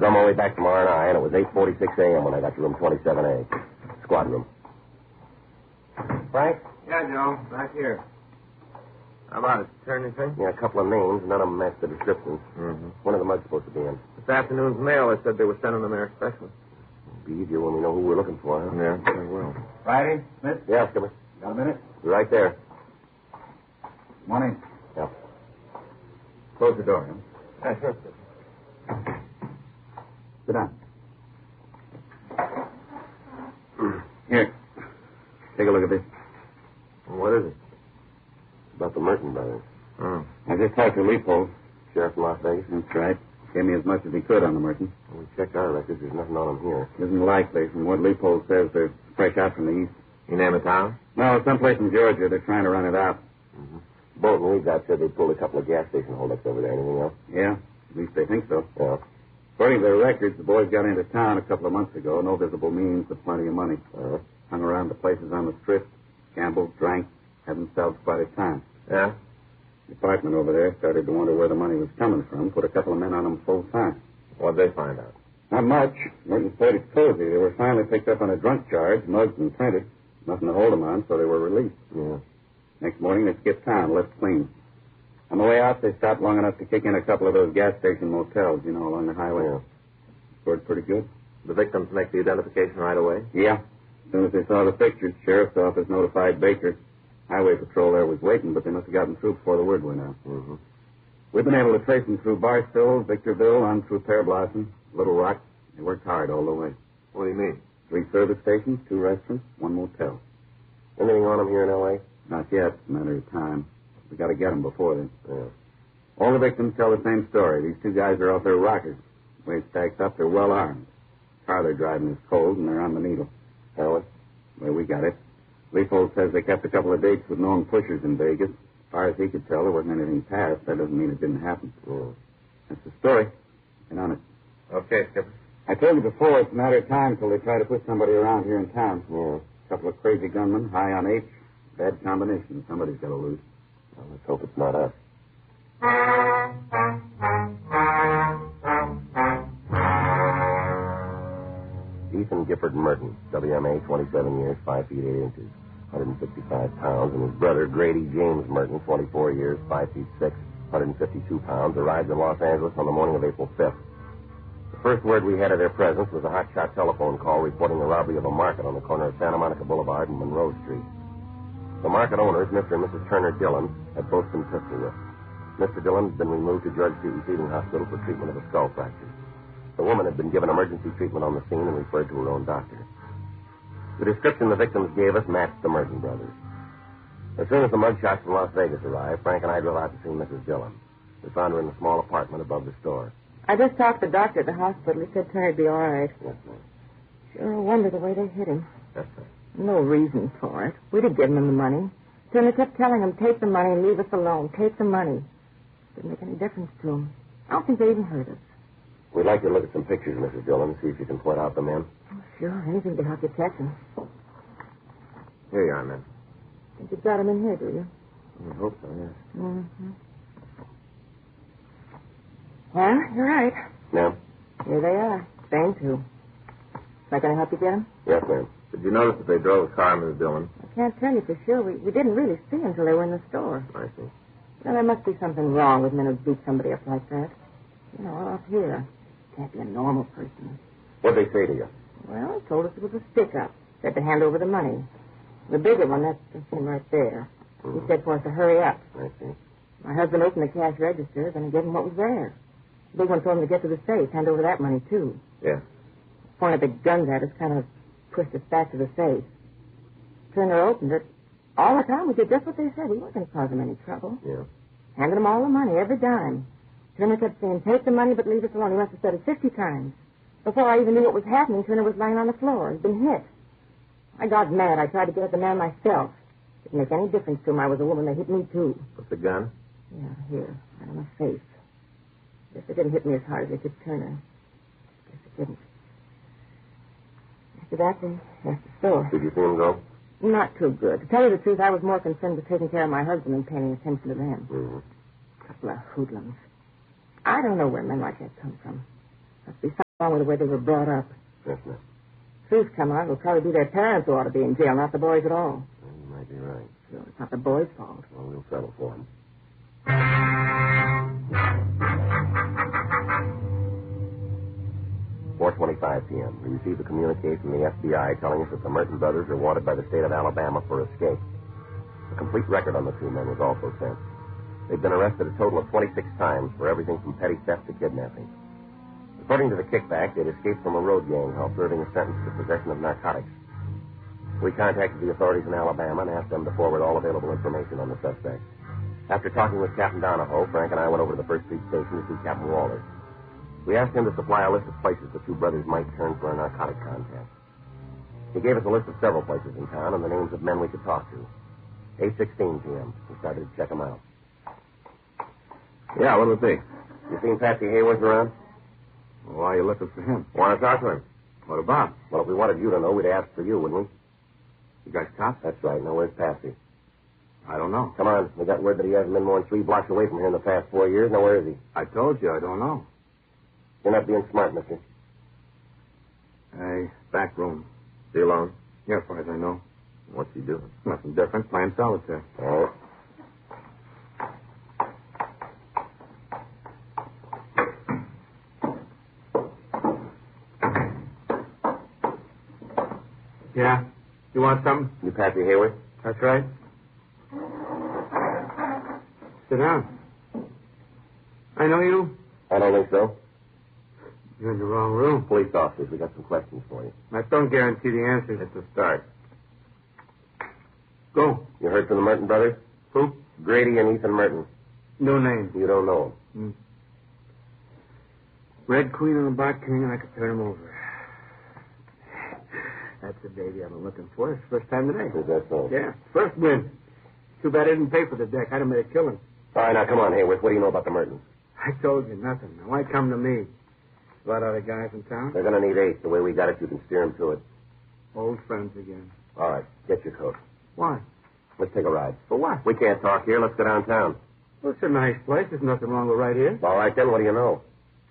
was on my way back from R&I, and it was 8:46 a.m. when I got to room 27A. Squad room. Frank? Yeah, Joe. Back here. How about it? Turn anything? Yeah, a couple of names. None of them match the descriptions. Mm-hmm. When are the mugs supposed to be in? This afternoon's mail, they said they were sending them there specially. Be easier when we know who we're looking for, huh? Yeah, very well. Friday, Smith? Yeah, Skipper. Got a minute? You're right there. Morning. Yeah. Close the door, huh? Yeah, sure. Sit down. Here. Take a look at this. What is it? It's about the Merton brothers. Oh. I just talked to Leopold. Sheriff from Las Vegas? That's right. Gave me as much as he could on the Merton. Well, we checked our records. There's nothing on them here. Isn't likely. From what Leopold says, they're fresh out from the east. You name a town? No, someplace in Georgia. They're trying to run it out. Mm-hmm. Bolton we got said they pulled a couple of gas station holdups over there. Anything else? Yeah, at least they think so. Yeah. According to their records, the boys got into town a couple of months ago. No visible means, but plenty of money. Hung around the places on the strip, gambled, drank, had themselves quite a time. Yeah? The department over there started to wonder where the money was coming from, put a couple of men on them full time. What'd they find out? Not much. Merton said it's cozy. They were finally picked up on a drunk charge, mugged and printed. Nothing to hold them on, so they were released. Yeah. Next morning, they skipped town, left clean. On the way out, they stopped long enough to kick in a couple of those gas station motels, along the highway. Yeah. Scored pretty good. The victims make the identification right away? Yeah. As soon as they saw the pictures, sheriff's office notified Baker. Highway patrol there was waiting, but they must have gotten through before the word went out. Mm-hmm. We've been able to trace them through Barstow, Victorville, on through Pear Blossom, Little Rock. They worked hard all the way. What do you mean? 3 service stations, 2 restaurants, 1 motel. Anything on them here in L.A.? Not yet. It's a matter of time. We got to get them before then. Yeah. All the victims tell the same story. These 2 guys are off their rockers. The way it stacks up, they're well armed. The car they're driving is cold, and they're on the needle. Heroin? The way we got it. Leopold says they kept a couple of dates with known pushers in Vegas. As far as he could tell, there wasn't anything passed. That doesn't mean it didn't happen. Yeah. That's the story. Get on it. Okay, Skipper. I told you before, it's a matter of time till they try to put somebody around here in town. Yeah. A couple of crazy gunmen, high on H. Bad combination. Somebody's got to lose. Well, let's hope it's not us. Ethan Gifford Merton, WMA, 27 years, 5 feet 8 inches, 165 pounds, and his brother, Grady James Merton, 24 years, 5 feet 6, 152 pounds, arrived in Los Angeles on the morning of April 5th. The first word we had of their presence was a hotshot telephone call reporting the robbery of a market on the corner of Santa Monica Boulevard and Monroe Street. The market owners, Mr. and Mrs. Turner Dillon, had both been pistol whipped. Mr. Dillon had been removed to George Street Receiving Hospital for treatment of a skull fracture. The woman had been given emergency treatment on the scene and referred to her own doctor. The description the victims gave us matched the Merton brothers. As soon as the mugshots from Las Vegas arrived, Frank and I drove out to see Mrs. Dillon. We found her in a small apartment above the store. I just talked to the doctor at the hospital. He said Turner'd be all right. Yes, ma'am. Sure a wonder the way they hit him. Yes, sir. No reason for it. We'd have given him the money. Turner kept telling him, take the money and leave us alone. Take the money. Didn't make any difference to him. I don't think they even heard us. We'd like you to look at some pictures, Mrs. Dillon, see if you can point out the men. Oh, sure. Anything to help you catch him. Here you are, man. Think you've got him in here, do you? I hope so, yes. Mm-hmm. Well, you're right. Ma'am? Here they are. Same two. Am I going to help you get him? Yes, ma'am. Did you notice that they drove a car, Mrs. Dillon? I can't tell you for sure. We didn't really see until they were in the store. I see. Well, there must be something wrong with men who beat somebody up like that. Up here. Can't be a normal person. What'd they say to you? Well, he told us it was a stick-up. Said to hand over the money. The bigger one, that's him right there. Mm-hmm. He said for us to hurry up. I see. My husband opened the cash register, then I gave him what was there. The big one told him to get to the safe, hand over that money, too. Yeah. Pointed the guns at us, kind of pushed us back to the safe. Turner opened it. All the time we did just what they said. We weren't going to cause them any trouble. Yeah. Handed them all the money, every dime. Turner kept saying, take the money, but leave us alone. He must have said it 50 times. Before I even knew what was happening, Turner was lying on the floor. He'd been hit. I got mad. I tried to get at the man myself. Didn't make any difference to him. I was a woman. They hit me, too. With the gun? Yeah, here. Right on my face. Guess they didn't hit me as hard as they did Turner. Guess it didn't. After that, they left the store. Did you see him go? Not too good. To tell you the truth, I was more concerned with taking care of my husband than paying attention to them. Mm-hmm. Couple of hoodlums. I don't know where men like that come from. Must be wrong with the way they were brought up. Yes, miss. Truth come out, it'll probably be their parents who ought to be in jail, not the boys at all. Well, you might be right. So it's not the boys' fault. Well, we'll settle for them. 4:25 p.m. We received a communique from the FBI telling us that the Merton brothers are wanted by the state of Alabama for escape. A complete record on the two men was also sent. They've been arrested a total of 26 times for everything from petty theft to kidnapping. According to the kickback, they'd escaped from a road gang while serving a sentence for possession of narcotics. We contacted the authorities in Alabama and asked them to forward all available information on the suspects. After talking with Captain Donahoe, Frank and I went over to the First Street station to see Captain Walters. We asked him to supply a list of places the two brothers might turn for a narcotic contact. He gave us a list of several places in town and the names of men we could talk to. 8:16 p.m. We started to check them out. Yeah, what'll it be? You seen Patsy Hayworth around? Well, why are you looking for him? Want to talk to him? What about? Well, if we wanted you to know, we'd ask for you, wouldn't we? You guys cops? That's right. Now, where's Patsy? I don't know. Come on. We got word that he hasn't been more than 3 blocks away from here in the past 4 years. Now, where is he? I told you, I don't know. You're not being smart, mister. Hey, back room. Is he alone? Yeah, as far as I know. What's he doing? Nothing different. Playing solitaire. Oh. Yeah? You want something? You Patsy Hayworth? That's right. Sit down. I know you. I don't think so. You're in the wrong room. Police officers, we got some questions for you. I don't guarantee the answers. It's a start. Go. You heard from the Merton brothers? Who? Grady and Ethan Merton. No name. You don't know them. Red Queen and the Black King, and I could turn him over. That's the baby I've been looking for. It's the first time today. Is that so? Yeah. First win. Too bad I didn't pay for the deck. I'd have made a killing. All right, now, come on, Hayworth. What do you know about the Mertons? I told you nothing. Now, why come to me? A lot of other guys in town. They're going to need 8. The way we got it, you can steer them to it. Old friends again. All right, get your coat. Why? Let's take a ride. For what? We can't talk here. Let's go downtown. Well, it's a nice place. There's nothing wrong with right here. All right, then, what do you know?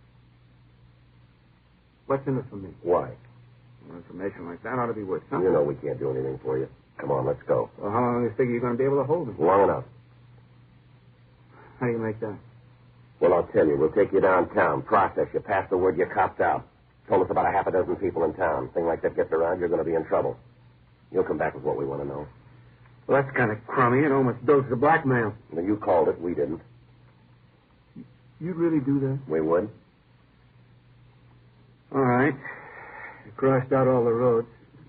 What's in it for me? Why? Well, information like that ought to be worth something. You know we can't do anything for you. Come on, let's go. Well, how long do you figure you're going to be able to hold me? Long enough. How do you make that? Well, I'll tell you. We'll take you downtown, process you, pass the word you copped out. Told us about a half a dozen people in town. Thing like that gets around, you're going to be in trouble. You'll come back with what we want to know. Well, that's kind of crummy. It almost builds the blackmail. Now, you called it. We didn't. You'd really do that? We would. All right. You crossed out all the roads.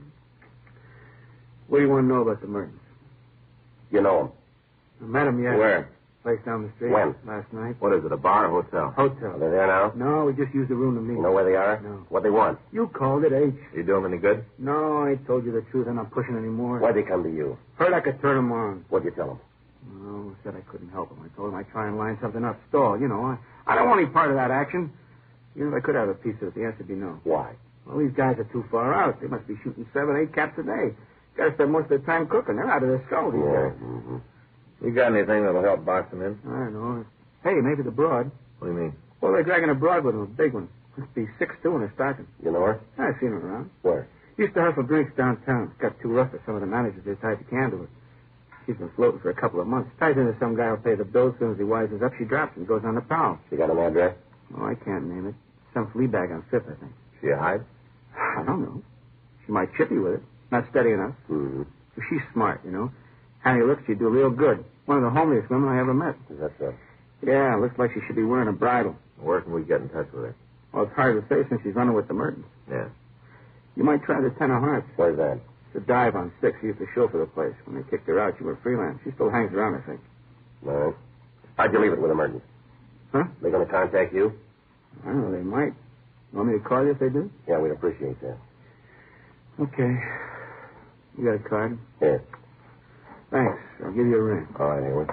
What do you want to know about the Mertons? You know I met them yet. Where? Place down the street. When? Last night. What is it, a bar or hotel? Hotel. Are they there now? No, we just used the room to meet. You know where they are? No. What they want? You called it, H. You do them any good? No, I told you the truth. I'm not pushing anymore. Why'd they come to you? Heard I could turn them on. What'd you tell them? No, said I couldn't help them. I told them I'd try and line something up. Stall, you know. I don't want any part of that action. You know, I could have a piece of it. The answer would be no. Why? Well, these guys are too far out. They must be shooting 7, 8 caps a day. Got to spend most of their time cooking. They're out of their skulls. Yeah. Mm-hmm. You got anything that'll help box them in? I don't know. Hey, maybe the broad. What do you mean? Well, they're dragging a broad with them, a big one. Must be 6'2" in a stocking. You know her? I've seen her around. Where? Used to hustle drinks downtown. Got too rough for some of the managers. They tied the can to her. She's been floating for a couple of months. Ties into some guy who'll pay the bills. As soon as he wises up, she drops and goes on the prowl. She got an address? Oh, I can't name it. Some flea bag on 5th, I think. She a hide? I don't know. She might chip you with it. Not steady enough. Mm-hmm. But she's smart, you know. How you look, she'd do real good. One of the homeliest women I ever met. Is that so? Yeah, looks like she should be wearing a bridle. Where can we get in touch with her? Well, it's hard to say since she's running with the Mertons. Yeah. You might try the Ten of Hearts. Where's that? It's a dive on 6. She used to show for the place. When they kicked her out, she went freelance. She still hangs around, I think. All right. How'd you leave it with the Mertons? Huh? They going to contact you? I don't know. They might. Want me to call you if they do? Yeah, we'd appreciate that. Okay. You got a card? Here. Thanks. I'll give you a ring. All right, Hayward.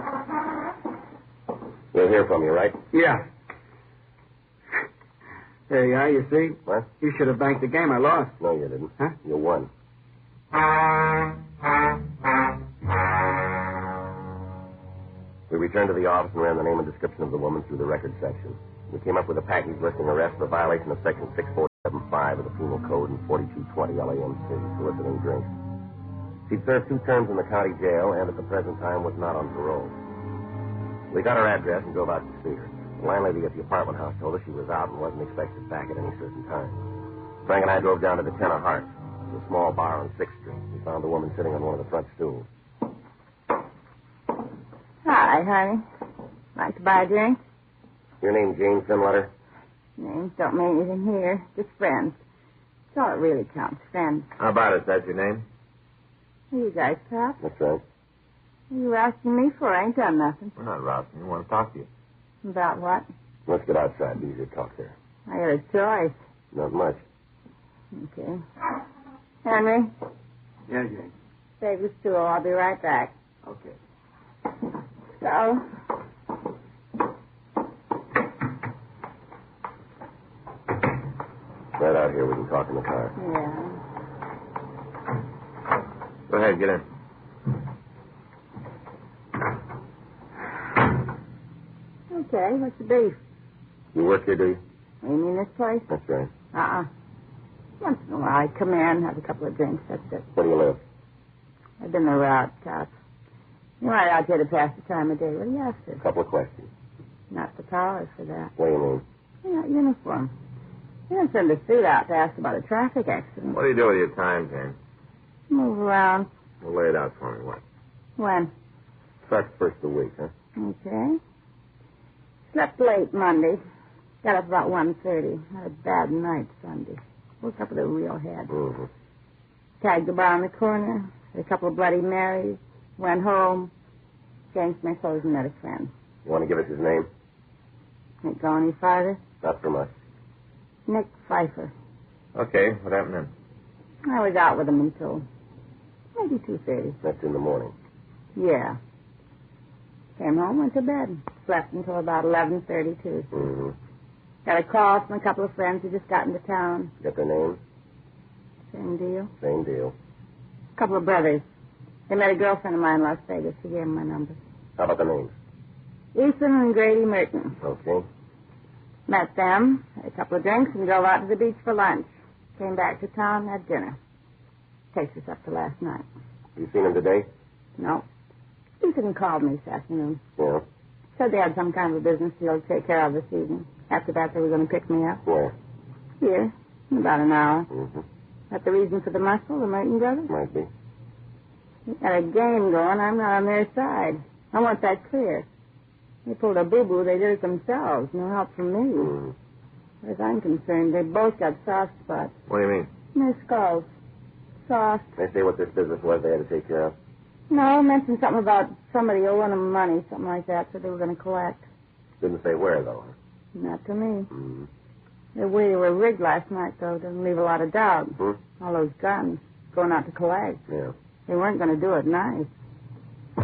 We'll hear from you, right? Yeah. There you are, you see? What? You should have banked the game. I lost. No, you didn't. Huh? You won. We returned to the office and ran the name and description of the woman through the record section. We came up with a package listing arrest for violation of Section 647 Penal Code and 4220 LAMC, soliciting drinks. She'd served 2 terms in the county jail and at the present time was not on parole. We got her address and drove out to see her. The landlady at the apartment house told us she was out and wasn't expected back at any certain time. Frank and I drove down to the Ten of Hearts, a small bar on 6th Street. We found the woman sitting on one of the front stools. Hi, honey. Like to buy a drink? Your name Jane Finletter? Names don't mean anything here. Just friends. That's all it really counts, friends. How about it? That's your name? Are you guys cops? That's right. What are you asking me for? I ain't done nothing. We're not rousing you. We want to talk to you. About what? Let's get outside. It'd be easier to talk there. I got a choice. Not much. Okay. Henry, Yeah, Jane. save the stool. I'll be right back. Okay. So, Right out here. We can talk in the car. yeah. Go ahead, get in. Okay, what's the beef? You work here, do you? You mean this place? That's right. Once in a while I come in, have a couple of drinks, that's it. Where do you live? I've been the route, cops. You're right out here to pass the time of day. What are you after? A couple of questions. Not the powers for that. What do you mean? You're not uniform. You don't send a suit out to ask about a traffic accident. What do you do with your time, Jane? Move around. Well, lay it out for me. What? When? First of the week, huh? Okay. Slept late Monday. Got up about 1:30. Had a bad night Sunday. Woke up with a real head. Mm-hmm. Tagged the bar on the corner. Had a couple of Bloody Marys. Went home. Changed my clothes and met a friend. You want to give us his name? Ain't go any farther. Not from us. Nick Pfeiffer. Okay, what happened then? I was out with him until maybe 2:30. That's in the morning. Yeah. Came home, went to bed. Slept until about 11:32. Mm-hmm. Got a call from a couple of friends who just got into town. Get their name? Same deal. Same deal. A couple of brothers. They met a girlfriend of mine in Las Vegas. She gave them my number. How about the names? Ethan and Grady Merton. Okay. Met them, had a couple of drinks, and drove out to the beach for lunch. Came back to town, had dinner. Takes us up to last night. You seen him today? No. Ethan called me this afternoon. Yeah. Said they had some kind of a business deal to take care of this evening. After that, they were going to pick me up. Where? Here, in about an hour. Mm-hmm. That the reason for the muscle, the Merton brothers? Might be. They got a game going. I'm not on their side. I want that clear. They pulled a boo-boo. They did it themselves. No help from me. Mm. As I'm concerned, they both got soft spots. What do you mean? In their skulls. Soft. They say what this business was they had to take care of? No, mentioned something about somebody owing them money, something like that, so they were going to collect. Didn't say where, though. Not to me. Mm. The way they were rigged last night, though, doesn't leave a lot of doubt. Hmm? All those guns going out to collect. Yeah. They weren't going to do it nice.